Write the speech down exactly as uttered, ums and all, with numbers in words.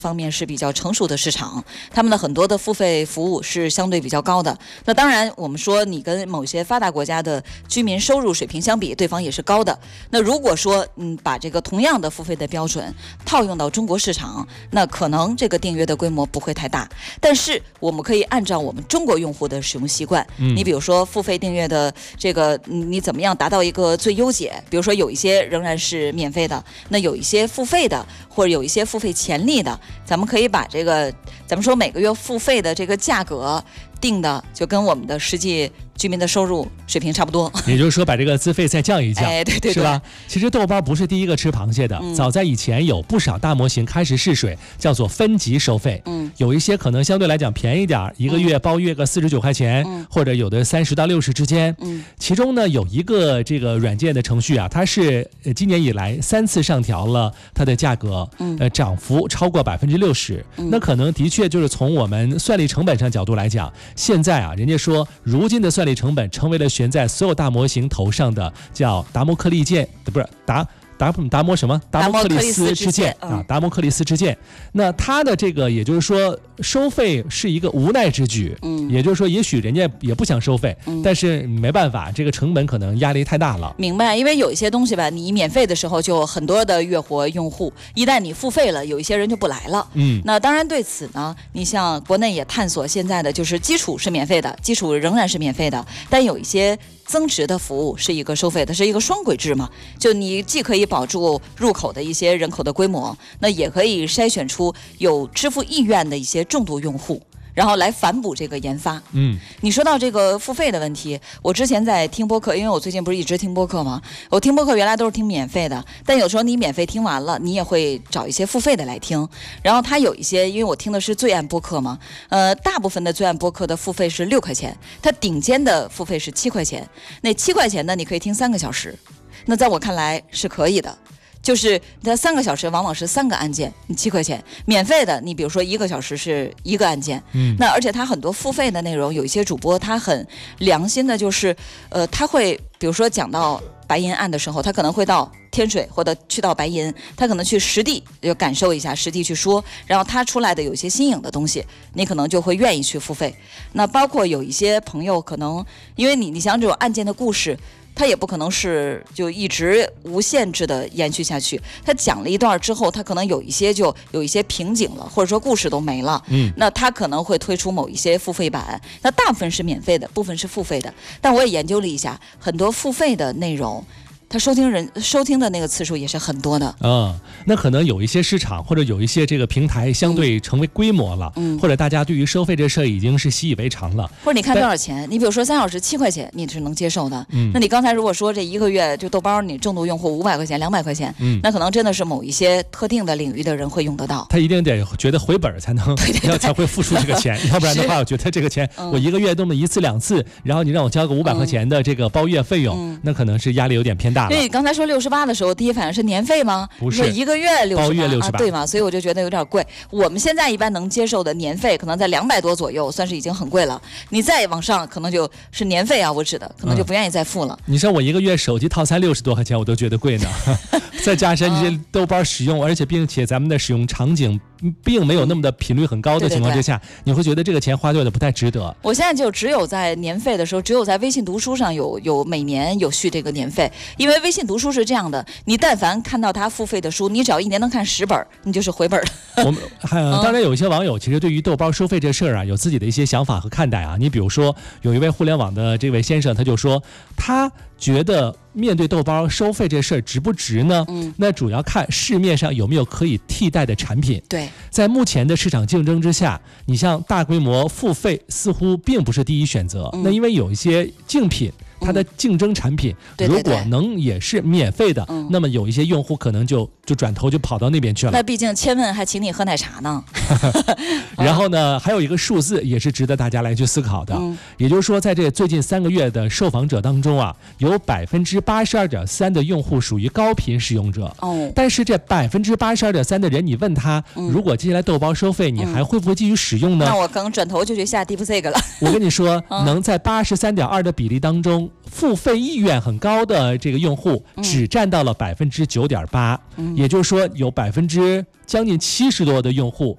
方面是比较成熟的市场，他们的很多的付费服务是相对比较高的。那当然，我们说你跟某些发达国家的居民收入水平相比，对方也是高的。那如果说嗯把这个同样的付费的标准套用到中国市场，那可能这个订阅的规模不会太大。但是我们可以按照我们中国用户的使用习惯，嗯、你比如说付费订阅的这个你怎么样达到一个最优解？比如说有一些仍然是免费的，那有一些付费的，或者有一些付费潜力的。咱们可以把这个，咱们说每个月付费的这个价格定的，就跟我们的实际居民的收入水平差不多。 也就是说，把这个资费再降一降， 哎，对对对， 是吧？其实豆包不是第一个吃螃蟹的，嗯、早在以前有不少大模型开始试水，叫做分级收费。嗯，有一些可能相对来讲便宜点，一个月包月个四十九块钱，嗯、或者有的三十到六十之间。嗯，其中呢有一个这个软件的程序啊，它是今年以来三次上调了它的价格，嗯、呃，涨幅超过百分之六十。那可能的确就是从我们算力成本上角度来讲，现在啊，人家说如今的算力成本成为了悬在所有大模型头上的叫达摩克利剑，不是达达达摩什么？达摩克利斯之剑啊，达摩克利斯之剑。那它的这个，也就是说，收费是一个无奈之举。嗯，也就是说，也许人家也不想收费，嗯、但是没办法，这个成本可能压力太大了。 明白，因为有一些东西吧，你免费的时候就很多的月活用户，一旦你付费了，有一些人就不来了。嗯，那当然对此呢，你像国内也探索现在的就是基础是免费的，基础仍然是免费的，但有一些增值的服务是一个收费的，是一个双轨制嘛，就你既可以保住入口的一些人口的规模，那也可以筛选出有支付意愿的一些重度用户，然后来反哺这个研发。嗯，你说到这个付费的问题，我之前在听播客，因为我最近不是一直听播客吗？我听播客原来都是听免费的，但有时候你免费听完了，你也会找一些付费的来听。然后它有一些，因为我听的是最爱播客嘛，呃，大部分的最爱播客的付费是六块钱，它顶尖的付费是七块钱。那七块钱呢，你可以听三个小时，那在我看来是可以的。就是它三个小时往往是三个案件，你七块钱。免费的，你比如说一个小时是一个案件，嗯，那而且它很多付费的内容，有一些主播他很良心的，就是呃，他会比如说讲到白银案的时候，他可能会到天水或者去到白银，他可能去实地就感受一下，实地去说，然后他出来的有些新颖的东西，你可能就会愿意去付费。那包括有一些朋友可能，因为你你想这种案件的故事。他也不可能是就一直无限制的延续下去，他讲了一段之后，他可能有一些就有一些瓶颈了，或者说故事都没了，嗯，那他可能会推出某一些付费版，那大部分是免费的，部分是付费的，但我也研究了一下，很多付费的内容。他收听人收听的那个次数也是很多的， 嗯，那可能有一些市场或者有一些这个平台相对成为规模了，嗯，或者大家对于收费这事儿已经是习以为常了， 或者你看多少钱，你比如说三小时七块钱，你是能接受的，嗯，那你刚才如果说这一个月就豆包你重度用户五百块钱、两百块钱，嗯，那可能真的是某一些特定的领域的人会用得到， 他一定得觉得回本才能，对对对才会付出这个钱，要不然的话，我觉得这个钱、嗯、我一个月这么一次两次，然后你让我交个五百块钱的这个包月费用，嗯、那可能是压力有点偏大了。 所以刚才说六。十八的时候，第一反应是年费吗？ 不是， 一个月六十八， 包月六十八、 啊，对吗？所以我就觉得有点贵。我们现在一般能接受的年费，可能在两百多左右，算是已经很贵了。你再往上，可能就是年费啊，我指的，可能就不愿意再付了。 嗯、你说我一个月手机套餐六十多块钱，我都觉得贵呢。再加上这些豆包使用，而且并且咱们的使用场景并没有那么的频率很高的情况之下，对对对，你会觉得这个钱花对的不太值得。 我现在就只有在年费的时候，只有在微信读书上有有每年有续这个年费，因为微信读书是这样的，你但凡看到他付费的书，你只要一年能看十本，你就是回本了。 我们还当然有一些网友其实对于豆包收费这事儿啊，有自己的一些想法和看待啊。你比如说，有一位互联网的这位先生，他就说他觉得面对豆包收费这事儿值不值呢？嗯，那主要看市面上有没有可以替代的产品。 对，在目前的市场竞争之下，你像大规模付费似乎并不是第一选择。嗯、那因为有一些竞品。它的竞争产品、嗯、如果能也是免费的，对对对，那么有一些用户可能就就转头就跑到那边去了。 那毕竟千问还请你喝奶茶呢。 然后呢，还有一个数字也是值得大家来去思考的，嗯、也就是说，在这最近三个月的受访者当中啊，有百分之八十二点三的用户属于高频使用者。哦，但是这百分之八十二点三的人，你问他，嗯、如果接下来豆包收费，你还会不会继续使用呢？ 嗯、那我可能转头就去下 DeepSeek 了。 我跟你说，嗯、能在八十三点二的比例当中。付费意愿很高的这个用户只占到了百分之九点八，也就是说有百分之将近七十多的用户